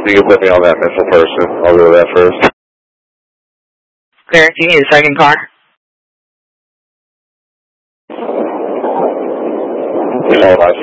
You can put me on that missile person. I'll go to that first. Clear. Do you need a second car? Hold on,